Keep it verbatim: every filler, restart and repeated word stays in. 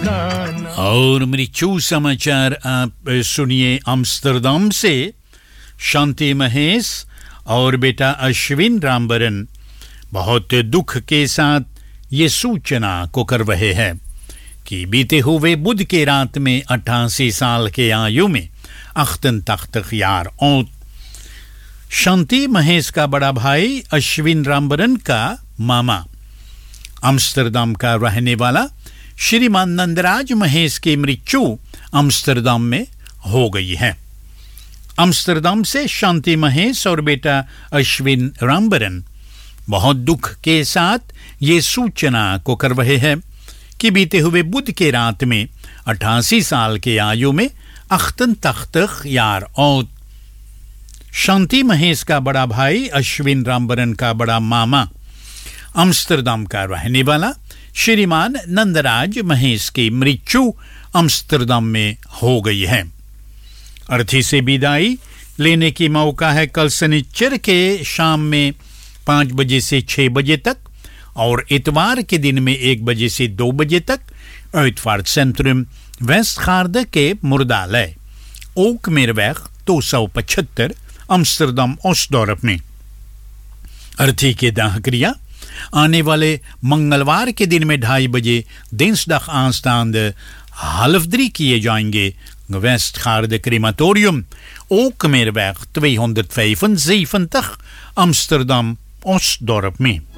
गाना। और मृत्यु समाचार आप सुनिए अम्स्टरडम से। शांति महेश और बेटा अश्विन रामबरन बहुत दुख के साथ ये सूचना को कर रहे हैं कि बीते हुए बुध के रात में अट्ठासी साल के आयु में अख्तन तख्त यार और शांति महेश का बड़ा भाई अश्विन रामबरन का मामा अम्स्टरडम का रहने वाला श्रीमान नंदराज महेश की मृत्यु अम्स्टरडम में हो गई है। अम्स्टरडम से शांति महेश और बेटा अश्विन रामबरन बहुत दुख के साथ ये सूचना को कर रहे हैं कि बीते हुए बुध के रात में अट्ठासी साल के आयु में अख्तन तख्त यार और शांति महेश का बड़ा भाई अश्विन रामबरन का बड़ा मामा अम्स्टरडम का रहने वाला श्रीमान नंदराज महेश की मृत्यु अम्स्टरडम में हो गई है। अर्थी से विदाई लेने की मौका है कल शनिचर के शाम में पाँच बजे से छह बजे तक और इतवार के दिन में एक बजे से दो बजे तक uitvaart centrum Westgaarde के मुर्दालय ओकमेरweg दो सौ पचहत्तर अम्स्टरडम ओस्टडॉर्प में। अर्थी के दाह क्रिया आने वाले मंगलवार के दिन में ढाई बजे dinsdag aanstaande half drie किए जाएंगे Westgaarde crematorium Ookmeerweg tweehonderdvijfenzeventig Amsterdam Osdorp में।